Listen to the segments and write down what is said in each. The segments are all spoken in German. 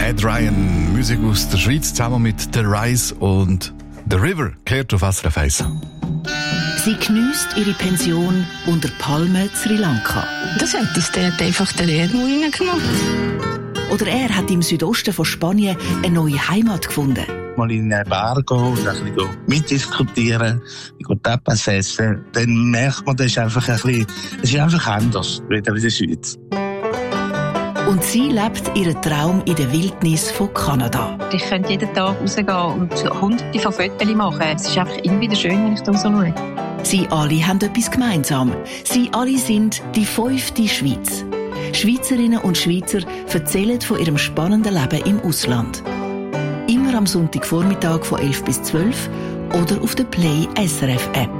Ed Ryan, Musik aus der Schweiz, zusammen mit The Rise und The River, kehrt auf SRF 1. Sie geniesst ihre Pension unter Palmen Sri Lanka. Das hat uns dort einfach den Erdmau reingemacht. Oder er hat im Südosten von Spanien eine neue Heimat gefunden. Mal in einen Bar gehen und ein bisschen mitdiskutieren, Tapas essen, dann merkt man, das ist einfach ein bisschen, es ist einfach anders, wieder in der Schweiz. Und sie lebt ihren Traum in der Wildnis von Kanada. Ich könnte jeden Tag rausgehen und hunderte von Fotos machen. Es ist einfach immer wieder schön, wenn ich da so schaue. Sie alle haben etwas gemeinsam. Sie alle sind die 5. Schweiz. Schweizerinnen und Schweizer erzählen von ihrem spannenden Leben im Ausland. Immer am Sonntagvormittag von 11 bis 12 oder auf der Play SRF App.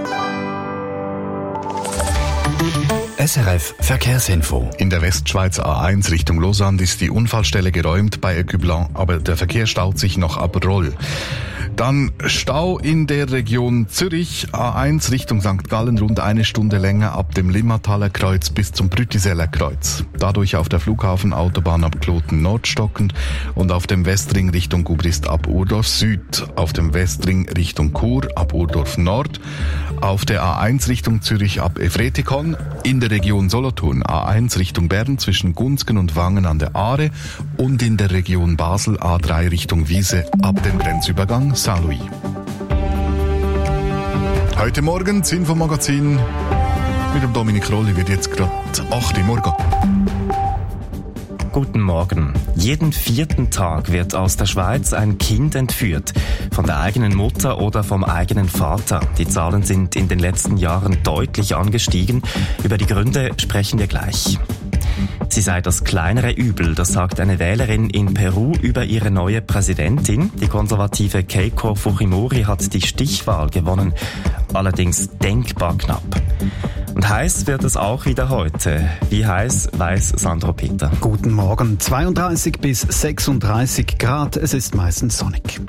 SRF Verkehrsinfo. In der Westschweiz A1 Richtung Lausanne ist die Unfallstelle geräumt bei Écublens, aber der Verkehr staut sich noch ab Roll. Dann Stau in der Region Zürich, A1 Richtung St. Gallen, rund 1 Stunde länger ab dem Limmataler Kreuz bis zum Brütiseller Kreuz. Dadurch auf der Flughafenautobahn ab Kloten Nord stockend und auf dem Westring Richtung Gubrist ab Urdorf Süd, auf dem Westring Richtung Chur ab Urdorf Nord, auf der A1 Richtung Zürich ab Efretikon, in der Region Solothurn A1 Richtung Bern zwischen Gunzgen und Wangen an der Aare und in der Region Basel A3 Richtung Wiese ab dem Grenzübergang Saint-Louis. Heute Morgen das Infomagazin mit dem Dominik Rolli wird jetzt gerade 8 Uhr morgen. Guten Morgen. Jeden 4. Tag wird aus der Schweiz ein Kind entführt. Von der eigenen Mutter oder vom eigenen Vater. Die Zahlen sind in den letzten Jahren deutlich angestiegen. Über die Gründe sprechen wir gleich. Sie sei das kleinere Übel, das sagt eine Wählerin in Peru über ihre neue Präsidentin. Die konservative Keiko Fujimori hat die Stichwahl gewonnen, allerdings denkbar knapp. Und heiß wird es auch wieder heute. Wie heiß, weiß Sandro Peter. Guten Morgen. 32 bis 36 Grad. Es ist meistens sonnig.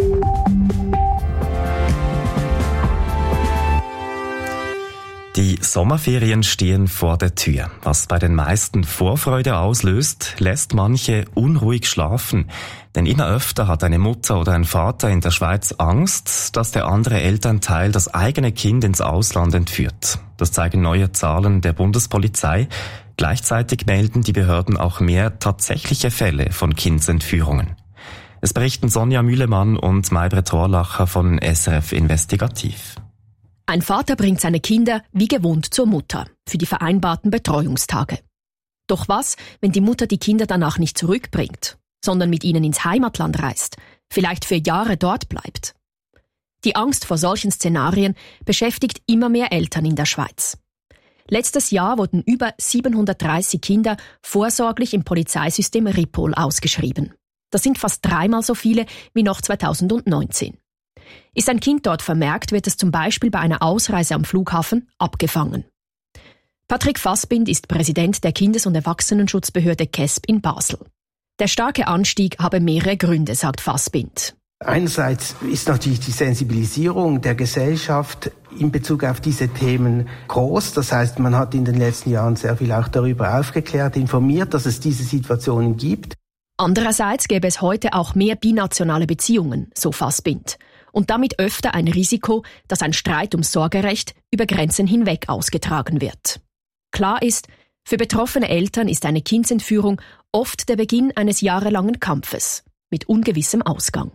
Die Sommerferien stehen vor der Tür. Was bei den meisten Vorfreude auslöst, lässt manche unruhig schlafen. Denn immer öfter hat eine Mutter oder ein Vater in der Schweiz Angst, dass der andere Elternteil das eigene Kind ins Ausland entführt. Das zeigen neue Zahlen der Bundespolizei. Gleichzeitig melden die Behörden auch mehr tatsächliche Fälle von Kindsentführungen. Es berichten Sonja Mühlemann und Maybrit Horlacher von SRF Investigativ. Ein Vater bringt seine Kinder wie gewohnt zur Mutter für die vereinbarten Betreuungstage. Doch was, wenn die Mutter die Kinder danach nicht zurückbringt, sondern mit ihnen ins Heimatland reist, vielleicht für Jahre dort bleibt? Die Angst vor solchen Szenarien beschäftigt immer mehr Eltern in der Schweiz. Letztes Jahr wurden über 730 Kinder vorsorglich im Polizeisystem Ripoll ausgeschrieben. Das sind fast 3-mal so viele wie noch 2019. Ist ein Kind dort vermerkt, wird es zum Beispiel bei einer Ausreise am Flughafen abgefangen. Patrick Fassbind ist Präsident der Kindes- und Erwachsenenschutzbehörde KESB in Basel. Der starke Anstieg habe mehrere Gründe, sagt Fassbind. Einerseits ist natürlich die Sensibilisierung der Gesellschaft in Bezug auf diese Themen groß. Das heißt, man hat in den letzten Jahren sehr viel auch darüber aufgeklärt, informiert, dass es diese Situationen gibt. Andererseits gäbe es heute auch mehr binationale Beziehungen, so Fassbind. Und damit öfter ein Risiko, dass ein Streit ums Sorgerecht über Grenzen hinweg ausgetragen wird. Klar ist, für betroffene Eltern ist eine Kindsentführung oft der Beginn eines jahrelangen Kampfes mit ungewissem Ausgang.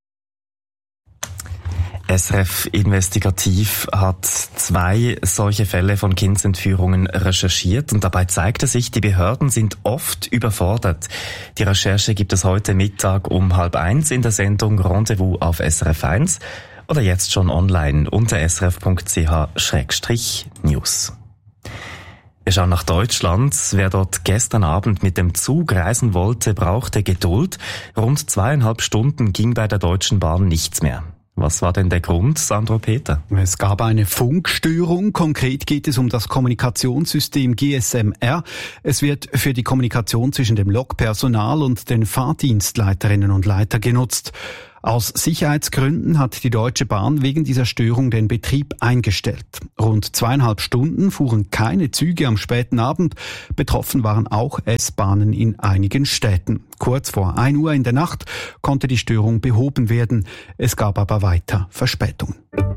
SRF Investigativ hat 2 solche Fälle von Kindsentführungen recherchiert und dabei zeigte sich, die Behörden sind oft überfordert. Die Recherche gibt es heute Mittag um 12:30 in der Sendung Rendezvous auf SRF 1 oder jetzt schon online unter srf.ch/news. Wir schauen nach Deutschland. Wer dort gestern Abend mit dem Zug reisen wollte, brauchte Geduld. Rund 2,5 Stunden ging bei der Deutschen Bahn nichts mehr. Was war denn der Grund, Sandro Peter? Es gab eine Funkstörung. Konkret geht es um das Kommunikationssystem GSM-R. Es wird für die Kommunikation zwischen dem Lokpersonal und den Fahrdienstleiterinnen und Leitern genutzt. Aus Sicherheitsgründen hat die Deutsche Bahn wegen dieser Störung den Betrieb eingestellt. Rund 2,5 Stunden fuhren keine Züge am späten Abend. Betroffen waren auch S-Bahnen in einigen Städten. Kurz vor 1 Uhr in der Nacht konnte die Störung behoben werden. Es gab aber weiter Verspätungen.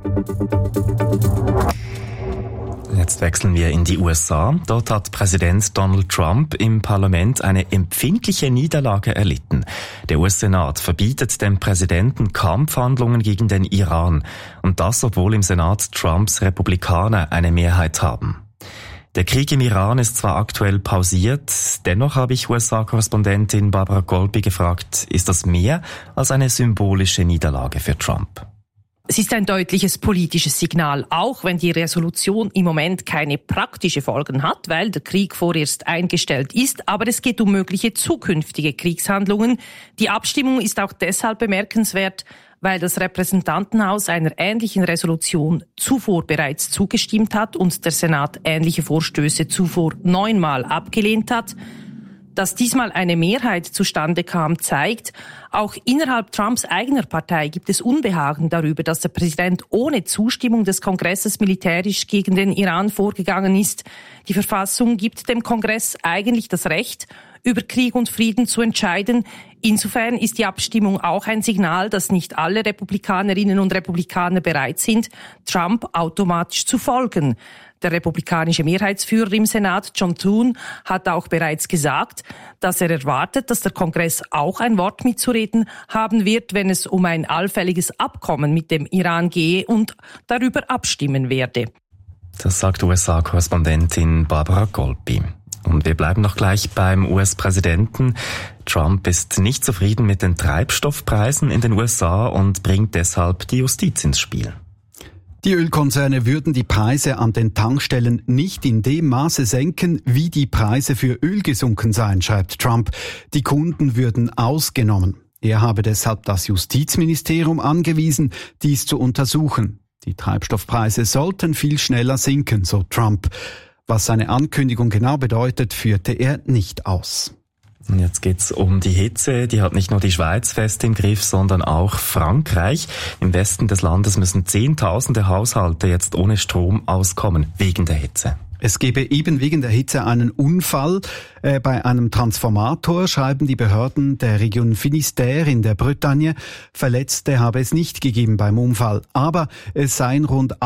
Jetzt wechseln wir in die USA. Dort hat Präsident Donald Trump im Parlament eine empfindliche Niederlage erlitten. Der US-Senat verbietet dem Präsidenten Kampfhandlungen gegen den Iran. Und das, obwohl im Senat Trumps Republikaner eine Mehrheit haben. Der Krieg im Iran ist zwar aktuell pausiert, dennoch habe ich USA-Korrespondentin Barbara Golbi gefragt, ist das mehr als eine symbolische Niederlage für Trump? Es ist ein deutliches politisches Signal, auch wenn die Resolution im Moment keine praktischen Folgen hat, weil der Krieg vorerst eingestellt ist. Aber es geht um mögliche zukünftige Kriegshandlungen. Die Abstimmung ist auch deshalb bemerkenswert, weil das Repräsentantenhaus einer ähnlichen Resolution zuvor bereits zugestimmt hat und der Senat ähnliche Vorstöße zuvor 9-mal abgelehnt hat. Dass diesmal eine Mehrheit zustande kam, zeigt, auch innerhalb Trumps eigener Partei gibt es Unbehagen darüber, dass der Präsident ohne Zustimmung des Kongresses militärisch gegen den Iran vorgegangen ist. Die Verfassung gibt dem Kongress eigentlich das Recht, über Krieg und Frieden zu entscheiden. Insofern ist die Abstimmung auch ein Signal, dass nicht alle Republikanerinnen und Republikaner bereit sind, Trump automatisch zu folgen. Der republikanische Mehrheitsführer im Senat, John Thune, hat auch bereits gesagt, dass er erwartet, dass der Kongress auch ein Wort mitzureden haben wird, wenn es um ein allfälliges Abkommen mit dem Iran gehe und darüber abstimmen werde. Das sagt USA-Korrespondentin Barbara Golbi. Und wir bleiben noch gleich beim US-Präsidenten. Trump ist nicht zufrieden mit den Treibstoffpreisen in den USA und bringt deshalb die Justiz ins Spiel. Die Ölkonzerne würden die Preise an den Tankstellen nicht in dem Maße senken, wie die Preise für Öl gesunken seien, schreibt Trump. Die Kunden würden ausgenommen. Er habe deshalb das Justizministerium angewiesen, dies zu untersuchen. Die Treibstoffpreise sollten viel schneller sinken, so Trump. Was seine Ankündigung genau bedeutet, führte er nicht aus. Jetzt geht's um die Hitze. Die hat nicht nur die Schweiz fest im Griff, sondern auch Frankreich. Im Westen des Landes müssen Zehntausende Haushalte jetzt ohne Strom auskommen, wegen der Hitze. Es gebe eben wegen der Hitze einen Unfall bei einem Transformator, schreiben die Behörden der Region Finistère in der Bretagne. Verletzte habe es nicht gegeben beim Unfall, aber es seien rund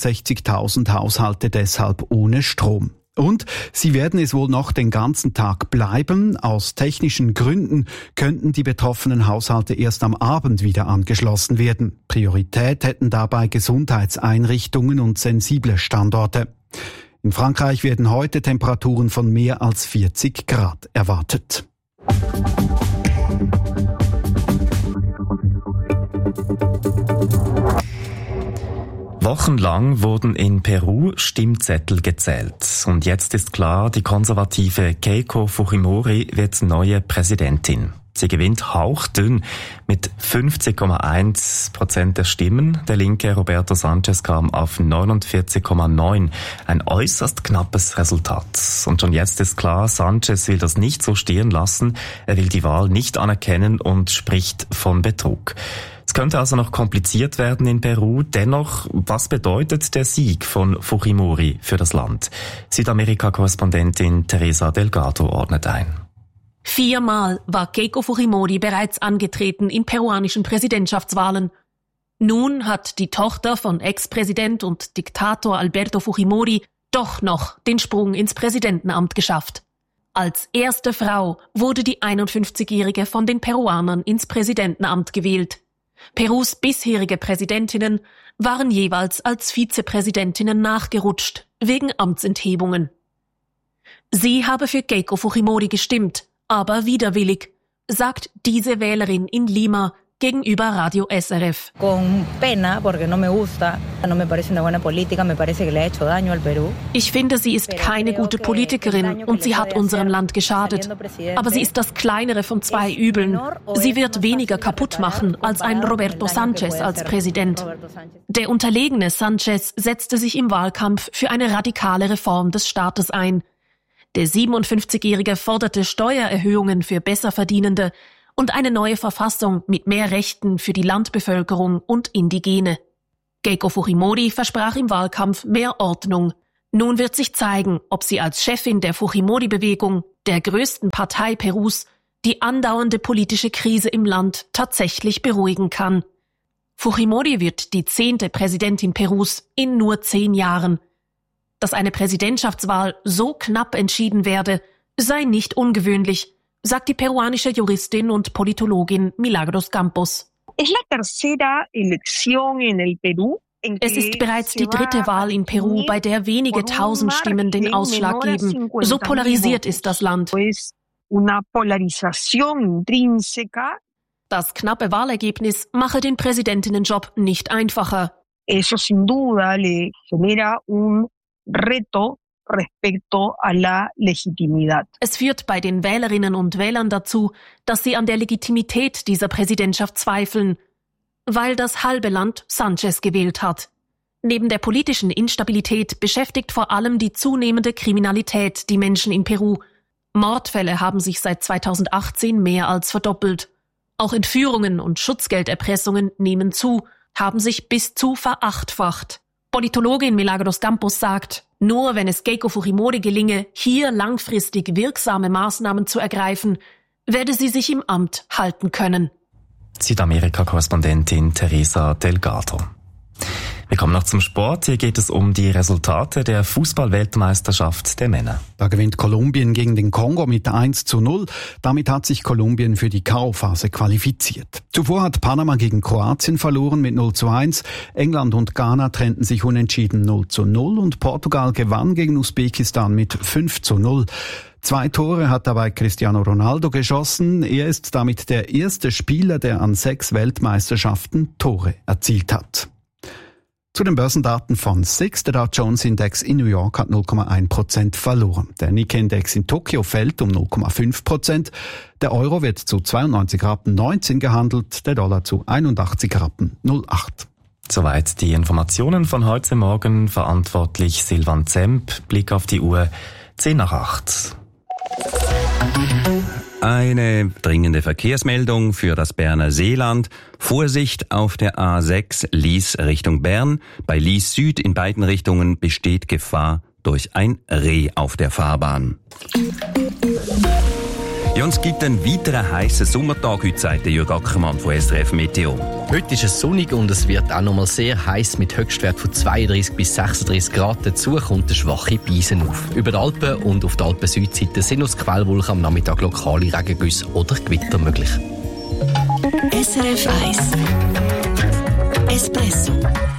68.000 Haushalte deshalb ohne Strom. Und sie werden es wohl noch den ganzen Tag bleiben. Aus technischen Gründen könnten die betroffenen Haushalte erst am Abend wieder angeschlossen werden. Priorität hätten dabei Gesundheitseinrichtungen und sensible Standorte. In Frankreich werden heute Temperaturen von mehr als 40 Grad erwartet. Wochenlang wurden in Peru Stimmzettel gezählt. Und jetzt ist klar, die konservative Keiko Fujimori wird neue Präsidentin. Sie gewinnt hauchdünn mit 50,1% der Stimmen. Der linke Roberto Sanchez kam auf 49,9%. Ein äußerst knappes Resultat. Und schon jetzt ist klar, Sanchez will das nicht so stehen lassen. Er will die Wahl nicht anerkennen und spricht von Betrug. Es könnte also noch kompliziert werden in Peru. Dennoch, was bedeutet der Sieg von Fujimori für das Land? Südamerika-Korrespondentin Teresa Delgado ordnet ein. 4-mal war Keiko Fujimori bereits angetreten in peruanischen Präsidentschaftswahlen. Nun hat die Tochter von Ex-Präsident und Diktator Alberto Fujimori doch noch den Sprung ins Präsidentenamt geschafft. Als erste Frau wurde die 51-Jährige von den Peruanern ins Präsidentenamt gewählt. Perus bisherige Präsidentinnen waren jeweils als Vizepräsidentinnen nachgerutscht, wegen Amtsenthebungen. Sie habe für Keiko Fujimori gestimmt, aber widerwillig, sagt diese Wählerin in Lima gegenüber Radio SRF. Ich finde, sie ist keine gute Politikerin und sie hat unserem Land geschadet. Aber sie ist das kleinere von 2 Übeln. Sie wird weniger kaputt machen als ein Roberto Sanchez als Präsident. Der unterlegene Sanchez setzte sich im Wahlkampf für eine radikale Reform des Staates ein. Der 57-Jährige forderte Steuererhöhungen für Besserverdienende und eine neue Verfassung mit mehr Rechten für die Landbevölkerung und Indigene. Keiko Fujimori versprach im Wahlkampf mehr Ordnung. Nun wird sich zeigen, ob sie als Chefin der Fujimori-Bewegung, der größten Partei Perus, die andauernde politische Krise im Land tatsächlich beruhigen kann. Fujimori wird die 10. Präsidentin Perus in nur 10 Jahren. Dass eine Präsidentschaftswahl so knapp entschieden werde, sei nicht ungewöhnlich, sagt die peruanische Juristin und Politologin Milagros Campos. Es ist bereits die 3. Wahl in Peru, bei der wenige 1000 Stimmen den Ausschlag geben. So polarisiert ist das Land. Das knappe Wahlergebnis mache den Präsidentinnenjob nicht einfacher. Eso sin duda le genera un reto respecto a la legitimidad. Es führt bei den Wählerinnen und Wählern dazu, dass sie an der Legitimität dieser Präsidentschaft zweifeln, weil das halbe Land Sanchez gewählt hat. Neben der politischen Instabilität beschäftigt vor allem die zunehmende Kriminalität die Menschen in Peru. Mordfälle haben sich seit 2018 mehr als verdoppelt. Auch Entführungen und Schutzgelderpressungen nehmen zu, haben sich bis zu verachtfacht. Politologin Milagros Campos sagt, nur wenn es Keiko Fujimori gelinge, hier langfristig wirksame Maßnahmen zu ergreifen, werde sie sich im Amt halten können. Südamerika-Korrespondentin Teresa Delgado. Wir kommen noch zum Sport. Hier geht es um die Resultate der Fußball-Weltmeisterschaft der Männer. Da gewinnt Kolumbien gegen den Kongo mit 1:0. Damit hat sich Kolumbien für die K.O.-Phase qualifiziert. Zuvor hat Panama gegen Kroatien verloren mit 0:1. England und Ghana trennten sich unentschieden 0:0 und Portugal gewann gegen Usbekistan mit 5:0. 2 Tore hat dabei Cristiano Ronaldo geschossen. Er ist damit der erste Spieler, der an 6 Weltmeisterschaften Tore erzielt hat. Zu den Börsendaten von SIX. Der Dow Jones Index in New York hat 0,1% verloren. Der Nikkei-Index in Tokio fällt um 0,5%. Der Euro wird zu 92,19 gehandelt, der Dollar zu 81,08. Soweit die Informationen von heute Morgen. Verantwortlich Silvan Zemp. Blick auf die Uhr 7:10. Eine dringende Verkehrsmeldung für das Berner Seeland. Vorsicht auf der A6 Lies Richtung Bern. Bei Lies Süd in beiden Richtungen besteht Gefahr durch ein Reh auf der Fahrbahn. Ja, und es gibt einen weiteren heissen Sommertag heute, sagt Jürg Ackermann von SRF Meteo. Heute ist es sonnig und es wird auch noch mal sehr heiß mit Höchstwert von 32 bis 36 Grad. Dazu kommt eine schwache Beisen auf. Über die Alpen und auf der Alpen-Südseite sind aus Quellwolken am Nachmittag lokale Regengüsse oder Gewitter möglich. SRF 1 Espresso.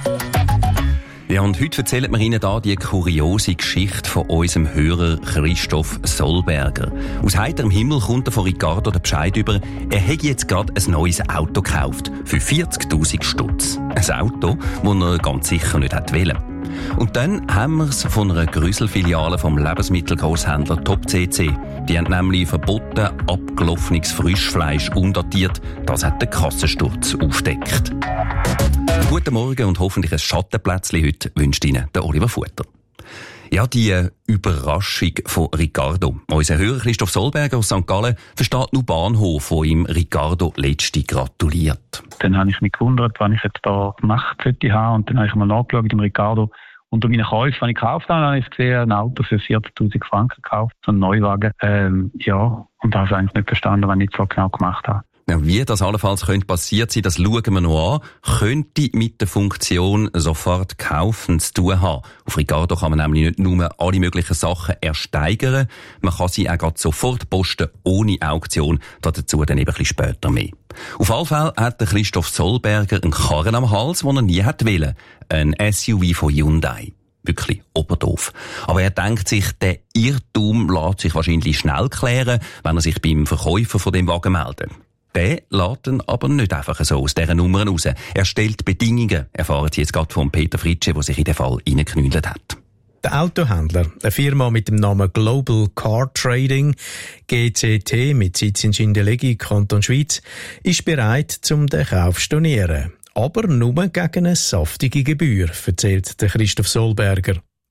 Ja, und heute erzählen wir Ihnen hier die kuriose Geschichte von unserem Hörer Christoph Solberger. Aus heiterem Himmel kommt er von Ricardo den Bescheid über, er hätte jetzt gerade ein neues Auto gekauft. Für 40.000 Stutz. Ein Auto, das er ganz sicher nicht wollte. Und dann haben wir es von einer Grüselfiliale vom Lebensmittelgrosshändler Top CC. Die haben nämlich verboten, abgelaufenes Frischfleisch undatiert. Das hat der Kassensturz aufgedeckt. Guten Morgen und hoffentlich ein Schattenplätzchen heute wünscht Ihnen der Oliver Futter. Ja, die Überraschung von Ricardo. Unser Hörer Christoph Solberger aus St. Gallen versteht nur Bahnhof, wo ihm Ricardo letzte gratuliert. Dann habe ich mich gewundert, was ich jetzt da gemacht sollte haben. Und dann habe ich mal nachgeschaut im Ricardo. Unter meinen Käufen, die ich gekauft habe, habe ich gesehen, ein Auto für 40.000 Franken gekauft, so ein Neuwagen. Ja, und habe eigentlich nicht verstanden, was ich nicht so genau gemacht habe. Ja, wie das allenfalls könnte passiert sein, das schauen wir noch an. Könnte mit der Funktion sofort kaufen zu tun haben. Auf Ricardo kann man nämlich nicht nur alle möglichen Sachen ersteigern, man kann sie auch gerade sofort posten, ohne Auktion. Dazu dann eben ein bisschen später mehr. Auf alle Fälle hat der Christoph Solberger einen Karren am Hals, den er nie hätte wollen. Ein SUV von Hyundai. Wirklich oberdoof. Aber er denkt sich, der Irrtum lässt sich wahrscheinlich schnell klären, wenn er sich beim Verkäufer von dem Wagen meldet. Der lässt ihn aber nicht einfach so aus dieser Nummer raus. Er stellt Bedingungen, erfahren Sie jetzt gerade von Peter Fritsche, der sich in den Fall reingeknüllt hat. Der Autohändler, eine Firma mit dem Namen Global Car Trading, GCT, mit Sitz in Schindellegi, Kanton Schweiz, ist bereit, den Kauf zu stornieren. Aber nur gegen eine saftige Gebühr, erzählt der Christoph Solberger.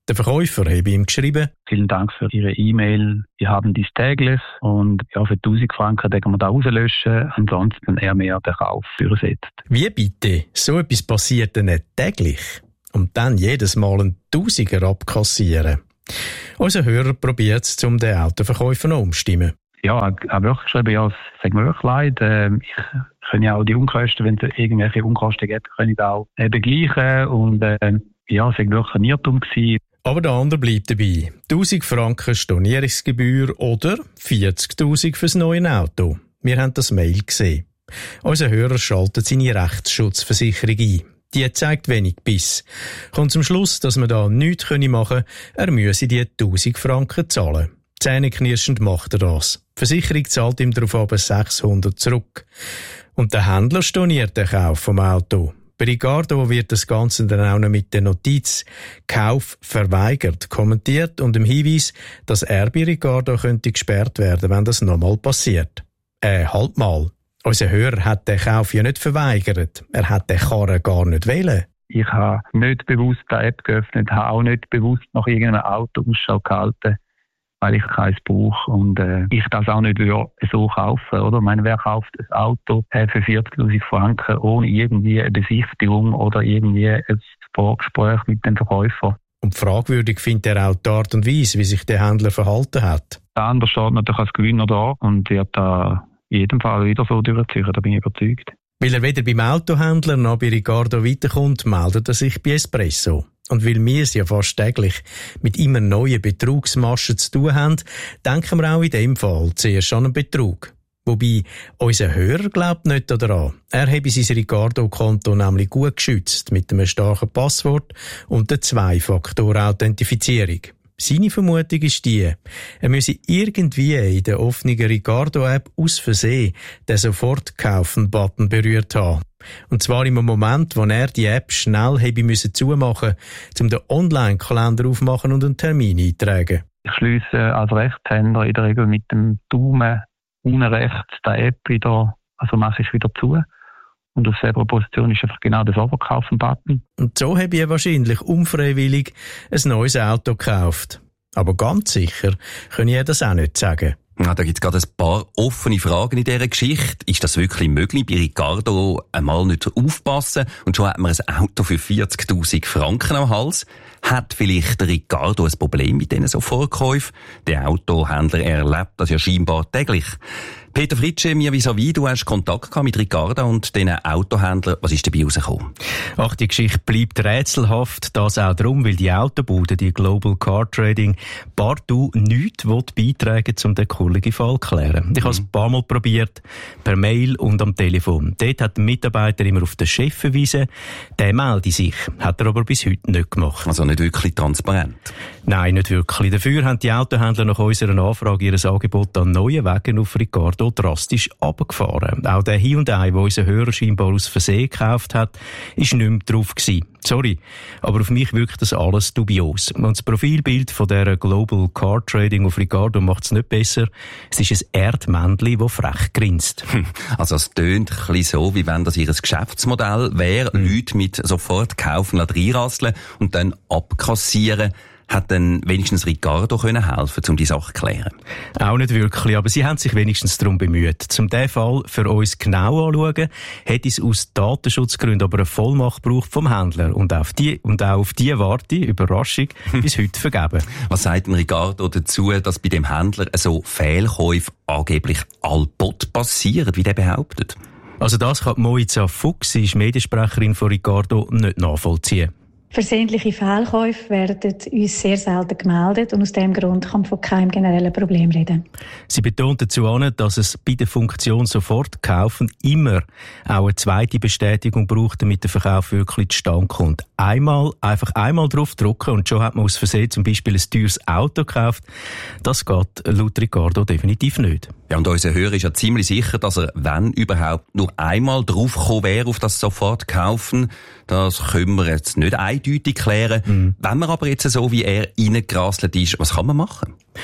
Der Verkäufer habe ihm geschrieben: Vielen Dank für Ihre E-Mail. Wir haben dies täglich und ja, für 1000 Franken können wir da rauslöschen. Ansonsten eher mehr den Kauf durchsetzt. Wie bitte? So etwas passiert dann nicht täglich? Und dann jedes Mal einen Tausiger abkassieren. Unser Hörer probiert es, um den Autoverkäufer noch umzustimmen. Ja, auch wirklich geschrieben, ja, es tut mir wirklich leid. Ich kann ja auch die Unkosten, wenn es irgendwelche Unkosten gibt, kann ich auch begleichen. Und ja, es war wirklich ein Irrtum gewesen. Aber der andere bleibt dabei. 1000 Franken Stornierungsgebühr oder 40'000 fürs neue Auto. Wir haben das Mail gesehen. Unser Hörer schaltet seine Rechtsschutzversicherung ein. Die zeigt wenig Biss. Kommt zum Schluss, dass man da nichts machen können, er müsse die 1000 Franken zahlen. Zähneknirschend macht er das. Die Versicherung zahlt ihm darauf aber 600 zurück. Und der Händler storniert den Kauf vom Auto. Bei Ricardo wird das Ganze dann auch noch mit der Notiz «Kauf verweigert» kommentiert und dem Hinweis, dass er bei Ricardo könnte gesperrt werden, wenn das nochmal passiert. Halt mal. Unser Hörer hat den Kauf ja nicht verweigert. Er hat den Karren gar nicht wählen. Ich habe nicht bewusst die App geöffnet, habe auch nicht bewusst nach irgendeinem Auto Ausschau gehalten, weil ich keins brauche und ich das auch nicht so kaufen, oder? Ich meine, wer kauft ein Auto für 40'000 Franken ohne irgendwie eine Besichtigung oder irgendwie ein Vorgespräch mit dem Verkäufer? Und fragwürdig findet er auch die Art und Weise, wie sich der Händler verhalten hat. Der andere steht natürlich als Gewinner da und wird da in jedem Fall wieder so durchziehen, da bin ich überzeugt. Weil er weder beim Autohändler noch bei Ricardo weiterkommt, meldet er sich bei Espresso. Und weil wir es ja fast täglich mit immer neuen Betrugsmaschen zu tun haben, denken wir auch in dem Fall zuerst an einen Betrug. Wobei, unser Hörer glaubt nicht daran. Er habe sein Ricardo-Konto nämlich gut geschützt mit einem starken Passwort und der 2-Faktor-Authentifizierung. Seine Vermutung ist die, er müsse irgendwie in der offenen Ricardo-App aus Versehen den Sofort-Kaufen-Button berührt haben. Und zwar im Moment, wo er die App schnell hätte müssen zumachen, um den Online-Kalender aufmachen und einen Termin eintragen. Ich schliesse als Rechtshänder in der Regel mit dem Daumen unten rechts die App wieder, also mache ich wieder zu. Und auf selber Position ist einfach genau der Sofort-Kaufen-Button. Und so habe ich wahrscheinlich unfreiwillig ein neues Auto gekauft. Aber ganz sicher kann ich das auch nicht sagen. Ja, da gibt es gerade ein paar offene Fragen in dieser Geschichte. Ist das wirklich möglich, bei Ricardo einmal nicht aufpassen und schon hat man ein Auto für 40'000 Franken am Hals? Hat vielleicht der Ricardo ein Problem mit diesen Sofortkäufen? Der Autohändler erlebt das ja scheinbar täglich. Peter Fritsche, mir vis-à-vis, du hast Kontakt gehabt mit Ricardo und diesen Autohändlern. Was ist dabei rausgekommen? Ach, die Geschichte bleibt rätselhaft. Das auch darum, weil die Autobude, die Global Car Trading, partout nichts beitragen, um den kurligen Fall zu klären. Ich habe es ein paar Mal probiert, per Mail und am Telefon. Dort hat der Mitarbeiter immer auf den Chef verwiesen. Der melde sich. Hat er aber bis heute nicht gemacht. Also nicht wirklich transparent? Nein, nicht wirklich. Dafür haben die Autohändler nach unserer Anfrage ihr Angebot an neuen Wegen auf Ricardo drastisch runtergefahren. Auch der Hyundai, den unser Hörer scheinbar aus Versehen gekauft hat, ist nicht mehr drauf gewesen. Sorry, aber auf mich wirkt das alles dubios. Und das Profilbild von der Global Car Trading auf Ricardo macht es nicht besser. Es ist ein Erdmännchen, das frech grinst. Also es tönt ein bisschen so, wie wenn das ihr Geschäftsmodell wäre, Leute mit sofort kaufen, reinrasseln und dann abkassieren. Hat dann wenigstens Ricardo können helfen, um die Sache zu klären? Auch nicht wirklich, aber sie haben sich wenigstens darum bemüht. Zum diesen Fall für uns genau anschauen, hätte es aus Datenschutzgründen aber eine Vollmacht gebraucht vom Händler. Und auch auf die warte, Überraschung, bis heute vergeben. Was sagt denn Ricardo dazu, dass bei dem Händler so Fehlkäufe angeblich allbot passieren, wie der behauptet? Also das kann Moiza Fuchs, sie ist Mediensprecherin von Ricardo, nicht nachvollziehen. Versehentliche Fehlkäufe werden uns sehr selten gemeldet und aus diesem Grund kann man von keinem generellen Problem reden. Sie betont dazu an, dass es bei der Funktion sofort kaufen immer auch eine zweite Bestätigung braucht, damit der Verkauf wirklich zustande kommt. Einfach einmal drauf drücken und schon hat man aus Versehen zum Beispiel ein teures Auto gekauft. Das geht laut Ricardo definitiv nicht. Ja, und unser Hörer ist ja ziemlich sicher, dass er, wenn überhaupt, nur einmal draufgekommen wäre auf das sofort kaufen. Das können wir jetzt nicht eindeutig klären. Wenn man aber jetzt so wie er reingerasselt ist, was kann man machen?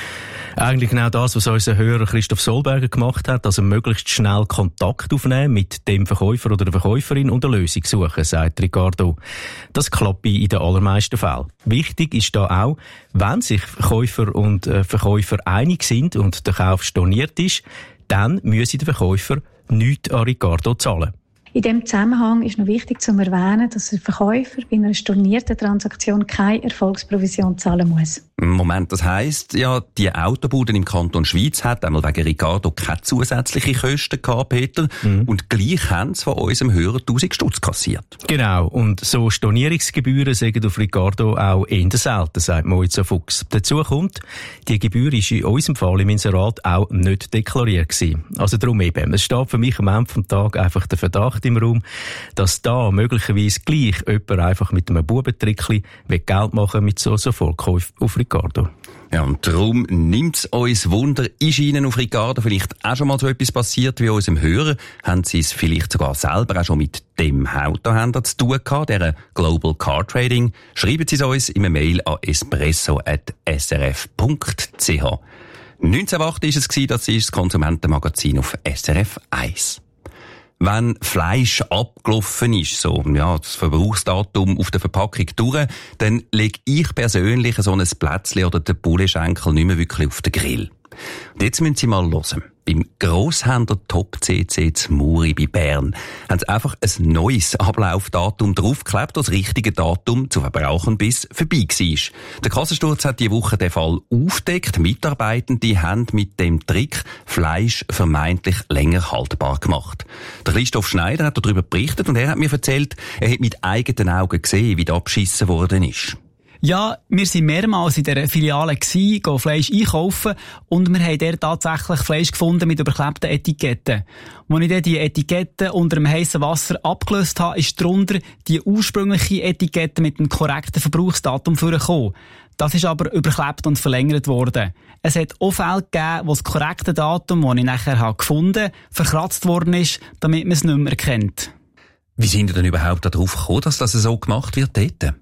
Eigentlich genau das, was unser Hörer Christoph Solberger gemacht hat, also möglichst schnell Kontakt aufnehmen mit dem Verkäufer oder der Verkäuferin und eine Lösung suchen, sagt Ricardo. Das klappt in den allermeisten Fällen. Wichtig ist da auch, wenn sich Verkäufer und Verkäufer einig sind und der Kauf storniert ist, dann müsse der Verkäufer nichts an Ricardo zahlen. In diesem Zusammenhang ist noch wichtig zu erwähnen, dass der Verkäufer bei einer stornierten Transaktion keine Erfolgsprovision zahlen muss. Moment, das heisst, ja, die Autobuden im Kanton Schwyz hat einmal wegen Ricardo keine zusätzlichen Kosten gehabt, Peter. Und gleich haben sie von unserem Hörer 1000 Stutz kassiert. Genau. Und so Stornierungsgebühren sagen auf Ricardo auch eher selten, sagt Moiza Fuchs. Dazu kommt, die Gebühr ist in unserem Fall im Inserat auch nicht deklariert gewesen. Also darum eben. Es steht für mich am Ende des Tages einfach der Verdacht im Raum, dass da möglicherweise gleich jemand einfach mit einem Bubentrickli Geld machen mit so Sofortkäufen auf Ricardo. Ja, und darum nimmt es uns Wunder, ist Ihnen auf Ricardo vielleicht auch schon mal so etwas passiert wie unserem Hörer? Haben Sie es vielleicht sogar selber auch schon mit dem Autohändler zu tun gehabt, der Global Car Trading? Schreiben Sie es uns in einer Mail an espresso@srf.ch. 1908 war es, das ist das Konsumentenmagazin auf SRF 1. Wenn Fleisch abgelaufen ist, so, ja, das Verbrauchsdatum auf der Verpackung durch, dann lege ich persönlich so ein Plätzchen oder den Bullenschenkel nicht mehr wirklich auf den Grill. Und jetzt müssen Sie mal hören. Beim Grosshändler Top CC zu Muri bei Bern haben sie einfach ein neues Ablaufdatum draufgeklebt, das richtige Datum zu verbrauchen bis vorbei war. Der Kassensturz hat diese Woche den Fall aufgedeckt. Mitarbeitende haben mit dem Trick Fleisch vermeintlich länger haltbar gemacht. Der Christoph Schneider hat darüber berichtet und er hat mir erzählt, er hat mit eigenen Augen gesehen, wie da abgeschissen worden ist. Ja, wir sind mehrmals in dieser Filiale gehen Fleisch einkaufen und wir haben dort tatsächlich Fleisch gefunden mit überklebten Etiketten. Als ich dann die Etiketten unter dem heissen Wasser abgelöst habe, ist darunter die ursprüngliche Etikette mit dem korrekten Verbrauchsdatum vorgekommen. Das ist aber überklebt und verlängert worden. Es hat auch Fälle gegeben, wo das korrekte Datum, das ich nachher gefunden habe, verkratzt worden ist, damit man es nicht mehr erkennt. Wie sind Sie denn überhaupt darauf gekommen, dass das so gemacht wird dort?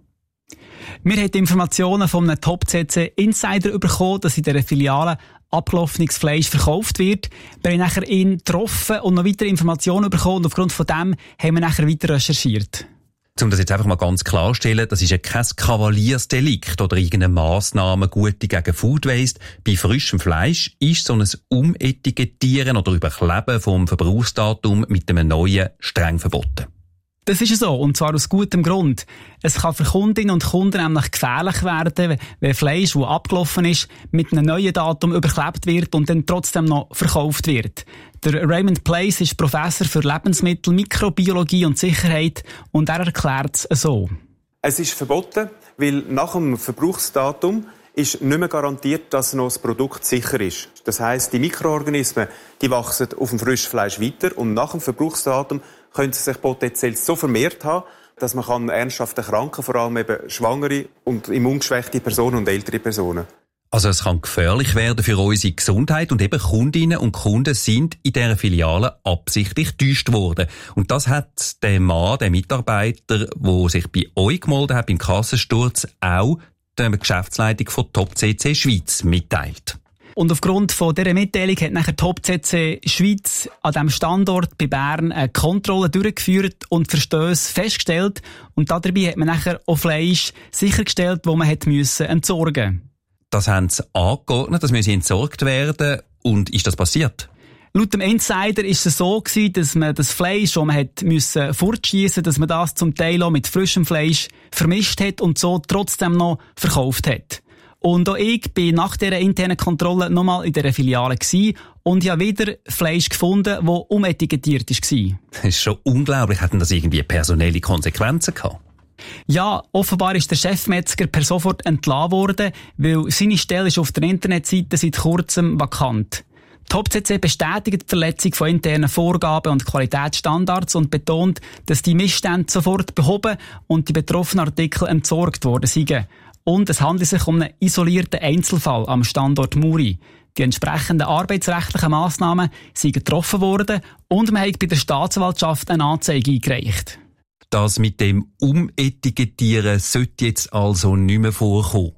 Wir haben die Informationen von einem Top-CC-Insider bekommen, dass in dieser Filiale abgelaufenes Fleisch verkauft wird. Wir haben nachher ihn getroffen und noch weitere Informationen bekommen und aufgrund von dem haben wir nachher weiter recherchiert. Um das jetzt einfach mal ganz klarstellen, das ist ja kein Kavaliersdelikt oder irgendeine Massnahme Gute gegen Food Waste. Bei frischem Fleisch ist so ein Umetikettieren oder Überkleben vom Verbrauchsdatum mit einem neuen streng verboten. Das ist so, und zwar aus gutem Grund. Es kann für Kundinnen und Kunden nämlich gefährlich werden, wenn Fleisch, das abgelaufen ist, mit einem neuen Datum überklebt wird und dann trotzdem noch verkauft wird. Der Raymond Place ist Professor für Lebensmittel, Mikrobiologie und Sicherheit und er erklärt es so. Es ist verboten, weil nach dem Verbrauchsdatum ist nicht mehr garantiert, dass noch das Produkt sicher ist. Das heisst, die Mikroorganismen, die wachsen auf dem frischen Fleisch weiter und nach dem Verbrauchsdatum können sie sich potenziell so vermehrt haben, dass man ernsthaft erkranken, vor allem eben schwangere und immungeschwächte Personen und ältere Personen. Also es kann gefährlich werden für unsere Gesundheit und eben Kundinnen und Kunden sind in dieser Filiale absichtlich getäuscht worden. Und das hat der Mann, der Mitarbeiter, der sich bei euch gemeldet hat, beim Kassensturz, auch der Geschäftsleitung von Top CC Schweiz mitteilt. Und aufgrund von dieser Mitteilung hat nachher Top CC Schweiz an diesem Standort bei Bern eine Kontrolle durchgeführt und Verstöße festgestellt. Und dabei hat man nachher auch Fleisch sichergestellt, das man entsorgen musste. Das haben sie angeordnet, das müsse entsorgt werden. Und ist das passiert? Laut dem Insider ist es so gewesen, dass man das Fleisch, das man fortschiessen, dass man das zum Teil auch mit frischem Fleisch vermischt hat und so trotzdem noch verkauft hat. Und auch ich bin nach dieser internen Kontrolle nochmal in dieser Filiale gewesen und habe wieder Fleisch gefunden, das umetikettiert war. Das ist schon unglaublich. Hatten das irgendwie personelle Konsequenzen gehabt? Ja, offenbar ist der Chefmetzger per sofort entlassen worden, weil seine Stelle ist auf der Internetseite seit kurzem vakant. Top CC bestätigt die Verletzung von internen Vorgaben und Qualitätsstandards und betont, dass die Missstände sofort behoben und die betroffenen Artikel entsorgt worden seien. Und es handelt sich um einen isolierten Einzelfall am Standort Muri. Die entsprechenden arbeitsrechtlichen Massnahmen sind getroffen worden und man hat bei der Staatsanwaltschaft eine Anzeige eingereicht. Das mit dem Umetikettieren sollte jetzt also nicht mehr vorkommen.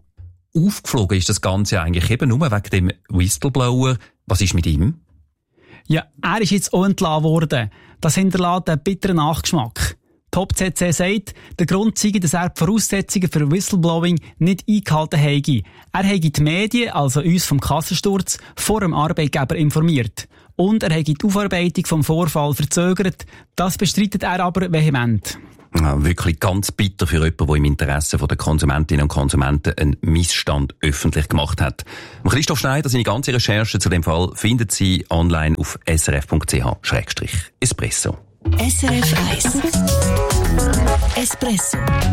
aufgeflogen ist das Ganze eigentlich eben nur wegen dem Whistleblower. Was ist mit ihm? Ja, er ist jetzt auch entlassen worden. Das hinterlässt einen bitteren Nachgeschmack. Top CC sagt, der Grund sei, dass er die Voraussetzungen für Whistleblowing nicht eingehalten habe. Er habe die Medien, also uns vom Kassensturz, vor dem Arbeitgeber informiert. Und er habe die Aufarbeitung vom Vorfall verzögert. Das bestreitet er aber vehement. Ja, wirklich ganz bitter für jemanden, der im Interesse der Konsumentinnen und Konsumenten einen Missstand öffentlich gemacht hat. Christoph Schneider, seine ganze Recherche zu dem Fall findet Sie online auf srf.ch/espresso. SRF 1 Espresso.